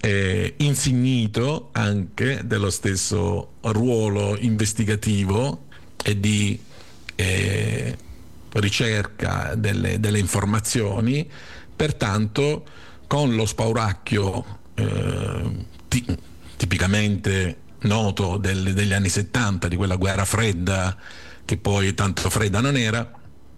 insignito anche dello stesso ruolo investigativo e di ricerca delle informazioni, pertanto con lo spauracchio tipicamente noto degli anni 70, di quella guerra fredda che poi tanto fredda non era,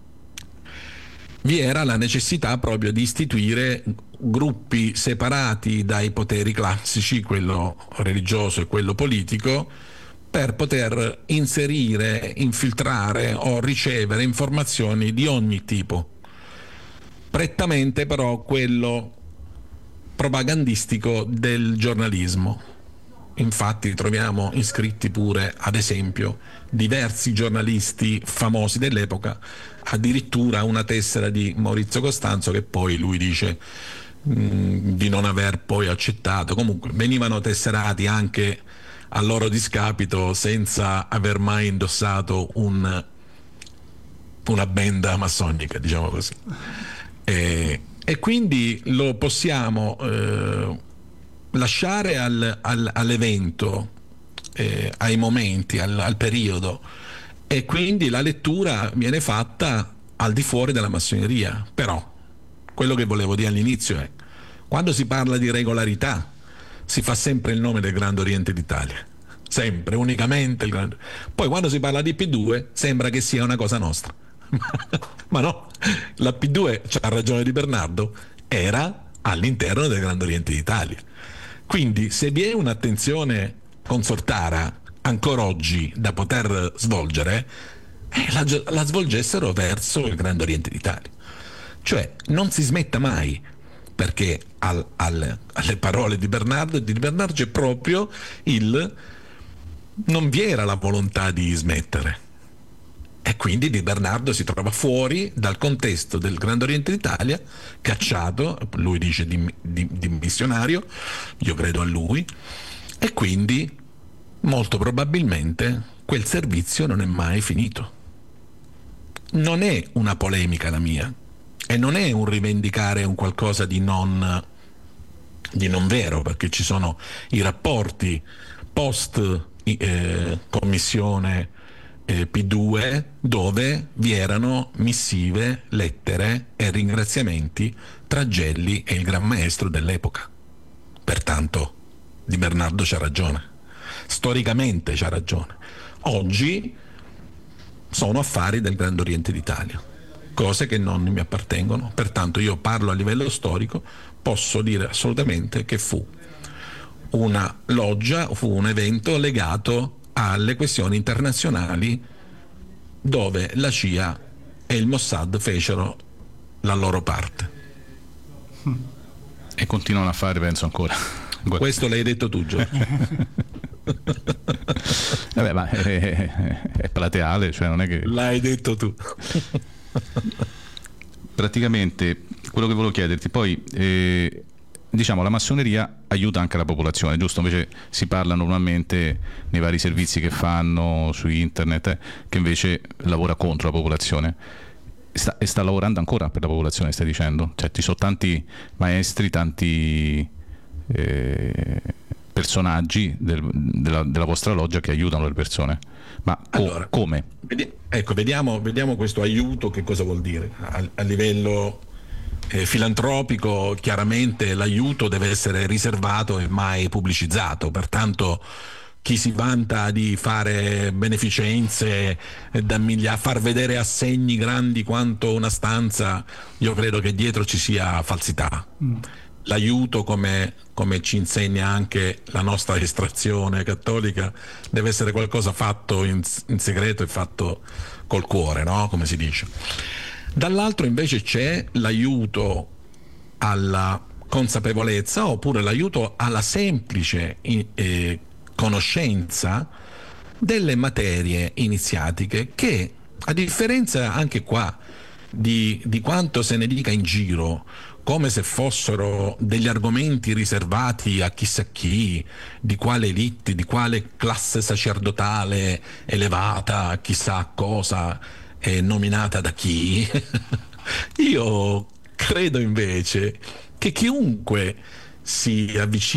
vi era la necessità proprio di istituire gruppi separati dai poteri classici, quello religioso e quello politico, per poter inserire, infiltrare o ricevere informazioni di ogni tipo, prettamente però quello propagandistico del giornalismo. Infatti troviamo iscritti pure, ad esempio, diversi giornalisti famosi dell'epoca, addirittura una tessera di Maurizio Costanzo che poi lui dice di non aver poi accettato. Comunque venivano tesserati anche a loro discapito senza aver mai indossato una benda massonica, diciamo così. E quindi lo possiamo lasciare all'evento, ai momenti, al periodo, e quindi la lettura viene fatta al di fuori della massoneria. Però quello che volevo dire all'inizio è: quando si parla di regolarità si fa sempre il nome del Grande Oriente d'Italia, sempre, unicamente il Grande. Poi quando si parla di P2 sembra che sia una cosa nostra. Ma no, la P2, c'ha ragione Di Bernardo, era all'interno del Grande Oriente d'Italia. Quindi se vi è un'attenzione consortara ancora oggi da poter svolgere, la svolgessero verso il Grande Oriente d'Italia. Cioè non si smetta mai, perché alle parole di Bernardo c'è proprio non vi era la volontà di smettere. E quindi Di Bernardo si trova fuori dal contesto del Grande Oriente d'Italia, cacciato, lui dice di missionario, io credo a lui, e quindi molto probabilmente quel servizio non è mai finito. Non è una polemica la mia, e non è un rivendicare un qualcosa di non vero, perché ci sono i rapporti post commissione P2 dove vi erano missive, lettere e ringraziamenti tra Gelli e il Gran Maestro dell'epoca. Pertanto Di Bernardo c'ha ragione, storicamente c'ha ragione. Oggi sono affari del Grande Oriente d'Italia, cose che non mi appartengono, pertanto io parlo a livello storico, posso dire assolutamente che fu una loggia, fu un evento legato alle questioni internazionali dove la CIA e il Mossad fecero la loro parte. E continuano a fare, penso, ancora. Questo l'hai detto tu, Giorgio. Vabbè, ma è plateale, cioè non è che... L'hai detto tu. Praticamente, quello che volevo chiederti, poi... diciamo, la massoneria aiuta anche la popolazione, giusto? Invece si parla normalmente nei vari servizi che fanno su internet, che invece lavora contro la popolazione. Sta lavorando ancora per la popolazione, stai dicendo? Cioè ci sono tanti maestri, tanti personaggi della vostra loggia che aiutano le persone. Ma allora, come? Ecco, vediamo questo aiuto che cosa vuol dire. A livello filantropico, chiaramente l'aiuto deve essere riservato e mai pubblicizzato, pertanto chi si vanta di fare beneficenze far vedere assegni grandi quanto una stanza, io credo che dietro ci sia falsità. L'aiuto, come ci insegna anche la nostra estrazione cattolica, deve essere qualcosa fatto in segreto e fatto col cuore, no? Come si dice. Dall'altro invece c'è l'aiuto alla consapevolezza, oppure l'aiuto alla semplice conoscenza delle materie iniziatiche, che, a differenza anche qua di quanto se ne dica in giro, come se fossero degli argomenti riservati a chissà chi, di quale elite, di quale classe sacerdotale elevata, chissà cosa, nominata da chi, io credo invece che chiunque si avvicina